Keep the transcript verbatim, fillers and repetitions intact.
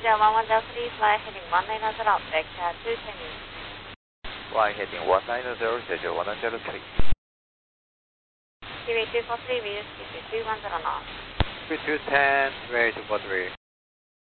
Malaysia one one zero three, fly heading one nine zero, vector two ten. Fly heading one nine zero, schedule one zero three. T V two four three, we use T V two one zero knots. three two ten, way two four three.